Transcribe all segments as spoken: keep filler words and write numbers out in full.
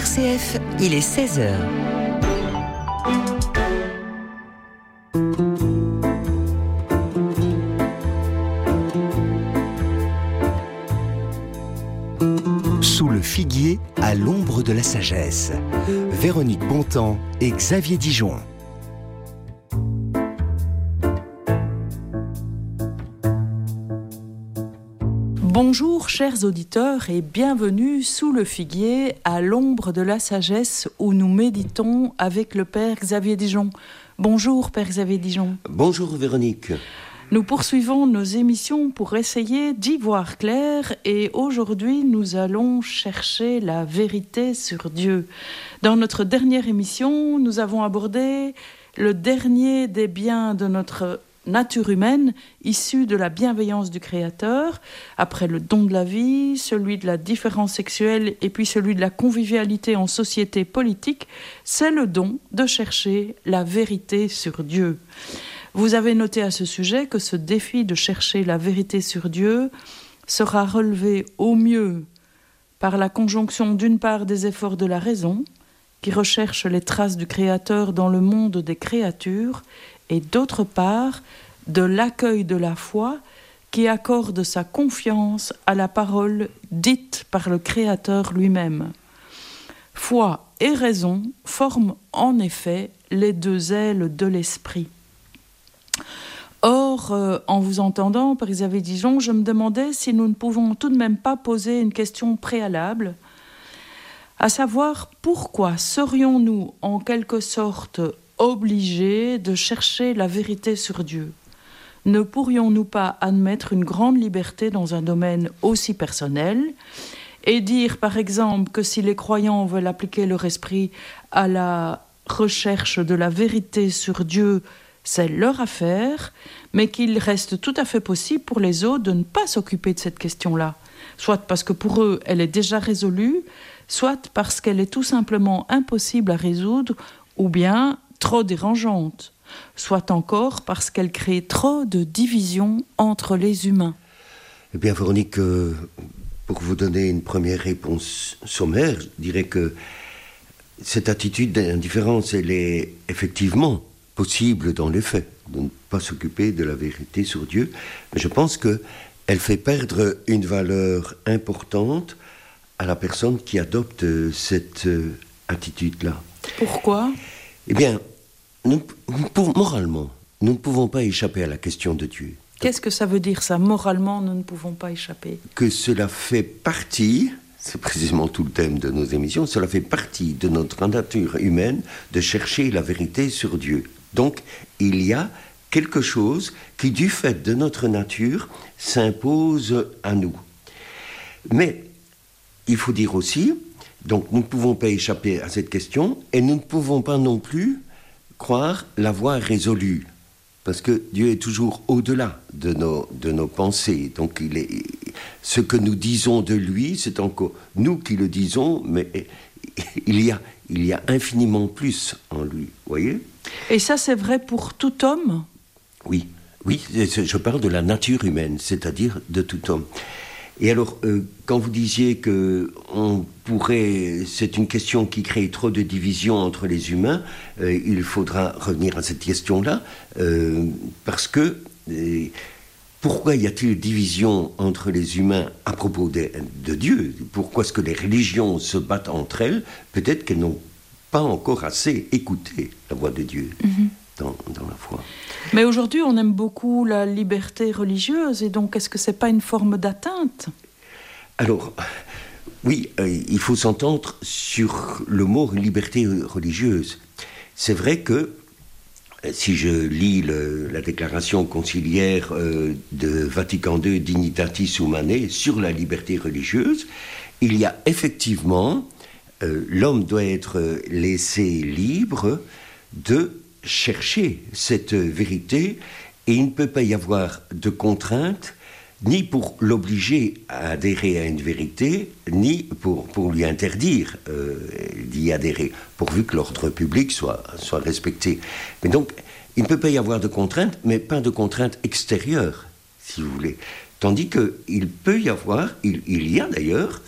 R C F, il est seize heures. Sous le figuier, à l'ombre de la sagesse. Véronique Bontemps et Xavier Dijon. Bonjour chers auditeurs et bienvenue sous le figuier à l'ombre de la sagesse où nous méditons avec le Père Xavier Dijon. Bonjour Père Xavier Dijon. Bonjour Véronique. Nous poursuivons nos émissions pour essayer d'y voir clair et aujourd'hui nous allons chercher la vérité sur Dieu. Dans notre dernière émission, nous avons abordé le dernier des biens de notre nature humaine, issue de la bienveillance du Créateur, après le don de la vie, celui de la différence sexuelle et puis celui de la convivialité en société politique, c'est le don de chercher la vérité sur Dieu. Vous avez noté à ce sujet que ce défi de chercher la vérité sur Dieu sera relevé au mieux par la conjonction d'une part des efforts de la raison, qui recherche les traces du Créateur dans le monde des créatures, et d'autre part, de l'accueil de la foi qui accorde sa confiance à la parole dite par le Créateur lui-même. Foi et raison forment en effet les deux ailes de l'esprit. Or, euh, en vous entendant, Père Xavier Dijon, je me demandais si nous ne pouvons tout de même pas poser une question préalable, à savoir pourquoi serions-nous en quelque sorte obligés de chercher la vérité sur Dieu? Ne pourrions-nous pas admettre une grande liberté dans un domaine aussi personnel et dire par exemple que si les croyants veulent appliquer leur esprit à la recherche de la vérité sur Dieu, c'est leur affaire, mais qu'il reste tout à fait possible pour les autres de ne pas s'occuper de cette question-là, soit parce que pour eux elle est déjà résolue, soit parce qu'elle est tout simplement impossible à résoudre ou bien trop dérangeante, soit encore parce qu'elle crée trop de divisions entre les humains. Eh bien, Véronique, euh, pour vous donner une première réponse sommaire, je dirais que cette attitude d'indifférence, elle est effectivement possible dans les faits, de ne pas s'occuper de la vérité sur Dieu, mais je pense qu'elle fait perdre une valeur importante à la personne qui adopte cette euh, attitude-là. Pourquoi ? Eh bien, nous, nous pouvons, moralement, nous ne pouvons pas échapper à la question de Dieu. Qu'est-ce que ça veut dire ça ? Moralement, nous ne pouvons pas échapper. Que cela fait partie, c'est précisément tout le thème de nos émissions, cela fait partie de notre nature humaine de chercher la vérité sur Dieu. Donc, il y a quelque chose qui, du fait de notre nature, s'impose à nous. Mais, il faut dire aussi, donc nous ne pouvons pas échapper à cette question, et nous ne pouvons pas non plus croire l'avoir résolue, parce que Dieu est toujours au-delà de nos, de nos pensées. Donc il est, ce que nous disons de lui, c'est encore nous qui le disons, mais il y a, il y a infiniment plus en lui, voyez ? Et ça, c'est vrai pour tout homme ? Oui, oui, je parle de la nature humaine, c'est-à-dire de tout homme. Et alors, euh, quand vous disiez que on pourrait, c'est une question qui crée trop de divisions entre les humains, euh, il faudra revenir à cette question-là, euh, parce que euh, pourquoi y a-t-il division entre les humains à propos de, de Dieu ? Pourquoi est-ce que les religions se battent entre elles ? Peut-être qu'elles n'ont pas encore assez écouté la voix de Dieu. Mm-hmm. Dans, dans la foi. Mais aujourd'hui, on aime beaucoup la liberté religieuse, et donc est-ce que c'est pas une forme d'atteinte ? Alors, oui, euh, il faut s'entendre sur le mot liberté religieuse. C'est vrai que, si je lis le, la déclaration conciliaire euh, de Vatican deux, Dignitatis Humanae, sur la liberté religieuse, il y a effectivement, euh, l'homme doit être laissé libre de chercher cette vérité, et il ne peut pas y avoir de contrainte ni pour l'obliger à adhérer à une vérité, ni pour, pour lui interdire euh, d'y adhérer, pourvu que l'ordre public soit, soit respecté. Mais donc, il ne peut pas y avoir de contrainte, mais pas de contrainte extérieure, si vous voulez. Tandis qu'il peut y avoir, il, il y a d'ailleurs,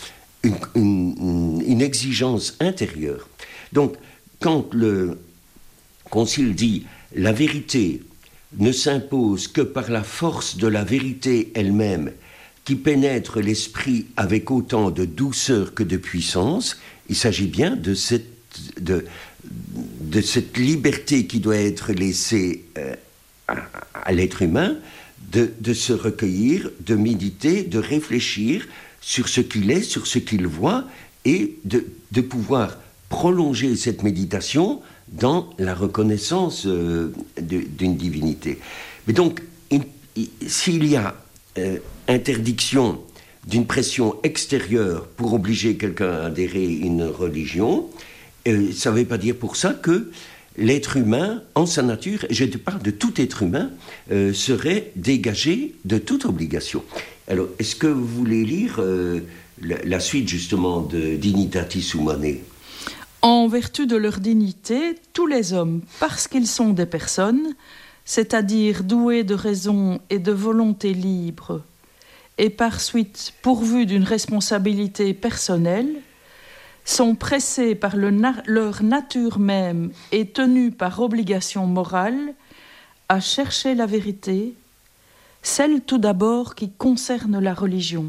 une, une, une exigence intérieure. Donc, quand le Concile dit « la vérité ne s'impose que par la force de la vérité elle-même, qui pénètre l'esprit avec autant de douceur que de puissance », il s'agit bien de cette, de, de cette liberté qui doit être laissée euh, à, à l'être humain, de, de se recueillir, de méditer, de réfléchir sur ce qu'il est, sur ce qu'il voit, et de, de pouvoir prolonger cette méditation dans la reconnaissance euh, de, d'une divinité. Mais donc, il, il, s'il y a euh, interdiction d'une pression extérieure pour obliger quelqu'un à adhérer à une religion, euh, ça ne veut pas dire pour ça que l'être humain, en sa nature, et je te parle de tout être humain, euh, serait dégagé de toute obligation. Alors, est-ce que vous voulez lire euh, la, la suite, justement, de Dignitatis Humanae ? En vertu de leur dignité, tous les hommes, parce qu'ils sont des personnes, c'est-à-dire doués de raison et de volonté libre, et par suite pourvus d'une responsabilité personnelle, sont pressés par le na- leur nature même et tenus par obligation morale à chercher la vérité, celle tout d'abord qui concerne la religion.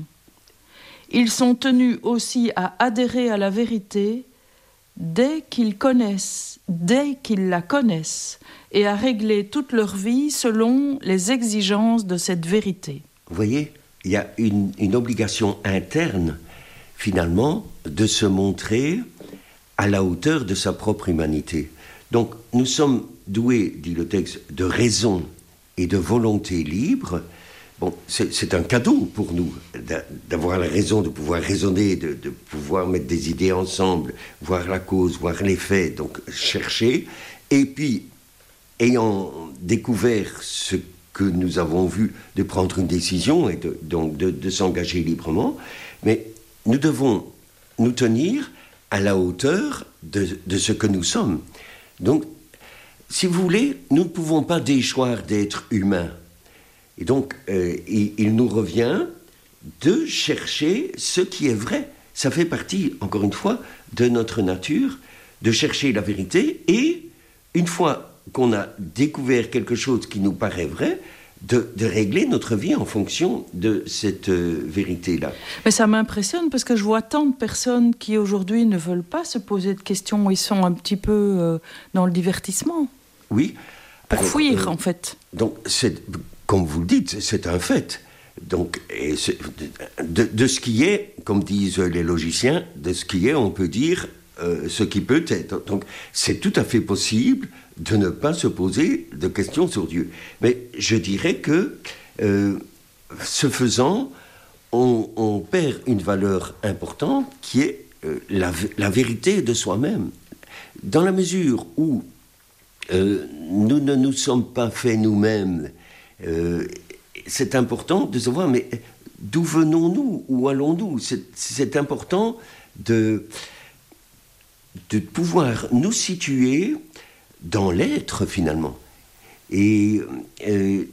Ils sont tenus aussi à adhérer à la vérité dès qu'ils connaissent, dès qu'ils la connaissent, et à régler toute leur vie selon les exigences de cette vérité. Vous voyez, il y a une, une obligation interne, finalement, de se montrer à la hauteur de sa propre humanité. Donc, nous sommes doués, dit le texte, de raison et de volonté libre. Bon, c'est, c'est un cadeau pour nous d'avoir la raison, de pouvoir raisonner, de, de pouvoir mettre des idées ensemble, voir la cause, voir l'effet, donc chercher. Et puis, ayant découvert ce que nous avons vu, de prendre une décision et de, donc de, de s'engager librement, mais nous devons nous tenir à la hauteur de, de ce que nous sommes. Donc, si vous voulez, nous ne pouvons pas déchoir d'être humains. Et donc, euh, il, il nous revient de chercher ce qui est vrai. Ça fait partie, encore une fois, de notre nature, de chercher la vérité. Et une fois qu'on a découvert quelque chose qui nous paraît vrai, de, de régler notre vie en fonction de cette euh, vérité-là. Mais ça m'impressionne parce que je vois tant de personnes qui aujourd'hui ne veulent pas se poser de questions. Ils sont un petit peu euh, dans le divertissement. Oui. Pour Alors, fuir, euh, en fait. Donc, c'est... Comme vous le dites, c'est un fait. Donc, et de, de ce qui est, comme disent les logiciens, de ce qui est, on peut dire euh, ce qui peut être. Donc, c'est tout à fait possible de ne pas se poser de questions sur Dieu. Mais je dirais que, euh, ce faisant, on, on perd une valeur importante qui est euh, la, la vérité de soi-même. Dans la mesure où euh, nous ne nous sommes pas faits nous-mêmes, Euh, c'est important de savoir, mais d'où venons-nous, où allons-nous ? C'est, c'est important de, de pouvoir nous situer dans l'être, finalement. Et euh,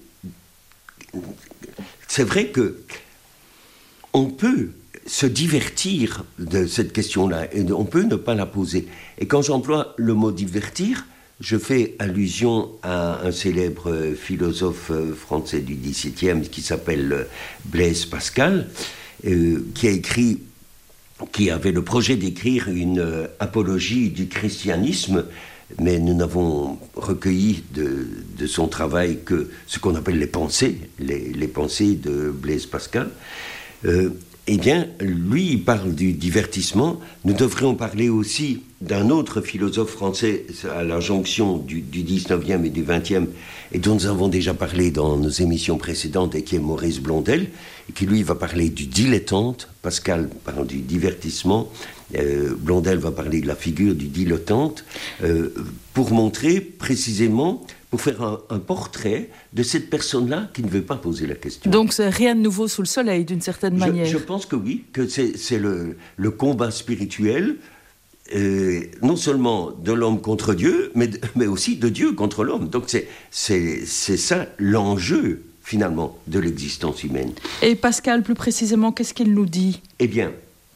c'est vrai que on peut se divertir de cette question-là, et on peut ne pas la poser. Et quand j'emploie le mot « divertir », je fais allusion à un célèbre philosophe français du dix-septième qui s'appelle Blaise Pascal, euh, qui a écrit, qui avait le projet d'écrire une apologie du christianisme, mais nous n'avons recueilli de, de son travail que ce qu'on appelle les pensées, les, les pensées de Blaise Pascal. Euh, Eh bien, lui, il parle du divertissement. Nous devrions parler aussi d'un autre philosophe français à la jonction du, du dix-neuvième et du vingtième, et dont nous avons déjà parlé dans nos émissions précédentes, et qui est Maurice Blondel, et qui, lui, va parler du dilettante. Pascal parle du divertissement. Euh, Blondel va parler de la figure du dilettante, euh, pour montrer précisément, pour faire un, un portrait de cette personne-là qui ne veut pas poser la question. Donc c'est rien de nouveau sous le soleil, d'une certaine je, manière. Je pense que oui, que c'est, c'est le, le combat spirituel, euh, non seulement de l'homme contre Dieu, mais, mais aussi de Dieu contre l'homme. Donc c'est, c'est, c'est ça l'enjeu, finalement, de l'existence humaine. Et Pascal, plus précisément, qu'est-ce qu'il nous dit ? Eh bien,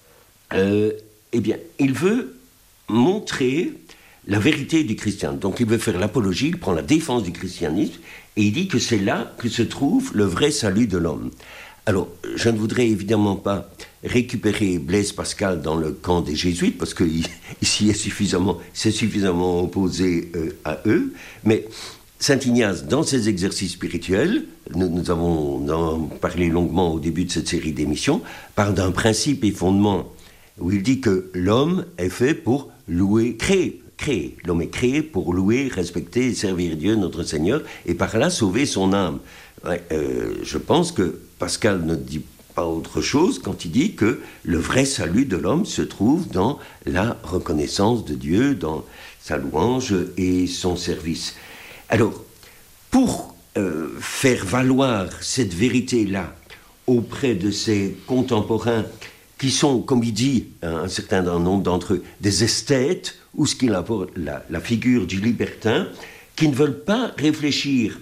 euh, eh bien, il veut montrer la vérité du christianisme. Donc il veut faire l'apologie, il prend la défense du christianisme, et il dit que c'est là que se trouve le vrai salut de l'homme. Alors, je ne voudrais évidemment pas récupérer Blaise Pascal dans le camp des jésuites, parce qu'ici, est suffisamment, c'est suffisamment opposé euh, à eux, mais saint Ignace, dans ses exercices spirituels, nous, nous avons en parlé longuement au début de cette série d'émissions, parle d'un principe et fondement, où il dit que l'homme est fait pour louer, créer, créer. L'homme est créé pour louer, respecter et servir Dieu, notre Seigneur, et par là sauver son âme. Ouais, euh, je pense que Pascal ne dit pas autre chose quand il dit que le vrai salut de l'homme se trouve dans la reconnaissance de Dieu, dans sa louange et son service. Alors, pour euh, faire valoir cette vérité-là auprès de ses contemporains qui sont, comme il dit, un certain nombre d'entre eux, des esthètes, ou ce qu'il appelle la, la figure du libertin, qui ne veulent pas réfléchir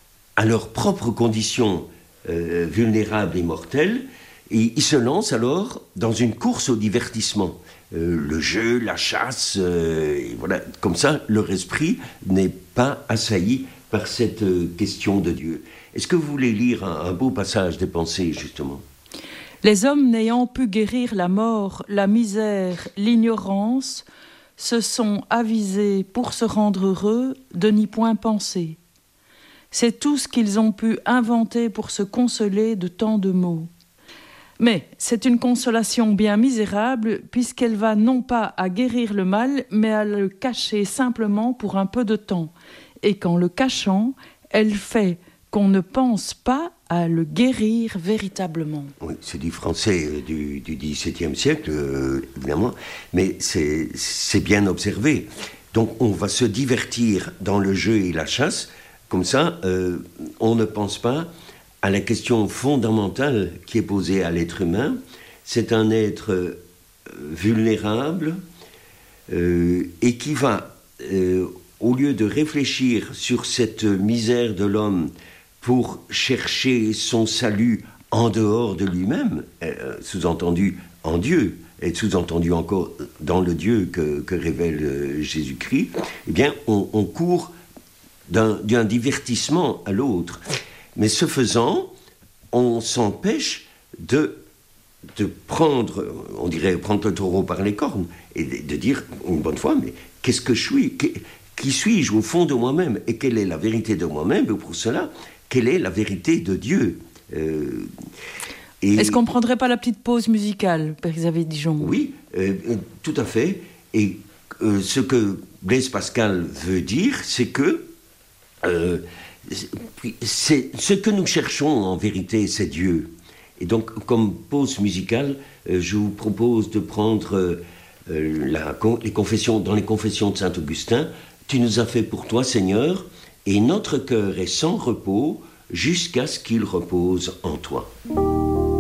à leurs propres conditions euh, vulnérables et mortelles, et ils se lancent alors dans une course au divertissement. Euh, le jeu, la chasse, euh, et voilà, comme ça, leur esprit n'est pas assailli par cette euh, question de Dieu. Est-ce que vous voulez lire un, un beau passage des Pensées, justement ? Les hommes n'ayant pu guérir la mort, la misère, l'ignorance, se sont avisés pour se rendre heureux de n'y point penser. C'est tout ce qu'ils ont pu inventer pour se consoler de tant de maux. Mais c'est une consolation bien misérable, puisqu'elle va non pas à guérir le mal, mais à le cacher simplement pour un peu de temps. Et qu'en le cachant, elle fait qu'on ne pense pas à le guérir véritablement. Oui, c'est du français euh, du, du dix-septième siècle, euh, évidemment, mais c'est, c'est bien observé. Donc on va se divertir dans le jeu et la chasse, comme ça, euh, on ne pense pas à la question fondamentale qui est posée à l'être humain. C'est un être euh, vulnérable euh, et qui va, euh, au lieu de réfléchir sur cette misère de l'homme pour chercher son salut en dehors de lui-même, euh, sous-entendu en Dieu, et sous-entendu encore dans le Dieu que, que révèle euh, Jésus-Christ, eh bien, on, on court d'un, d'un divertissement à l'autre. Mais ce faisant, on s'empêche de, de prendre, on dirait prendre le taureau par les cornes, et de, de dire une bonne fois, mais qu'est-ce que je suis ? Qui, qui suis-je au fond de moi-même ? Et quelle est la vérité de moi-même ? Et pour cela, quelle est la vérité de Dieu ? euh, et... Est-ce qu'on ne prendrait pas la petite pause musicale, Père Xavier Dijon ? Oui, euh, tout à fait. Et euh, ce que Blaise Pascal veut dire, c'est que euh, c'est, ce que nous cherchons en vérité, c'est Dieu. Et donc, comme pause musicale, euh, je vous propose de prendre euh, la, les confessions, dans les confessions de saint Augustin. Tu nous as fait pour toi, Seigneur, et notre cœur est sans repos jusqu'à ce qu'il repose en toi.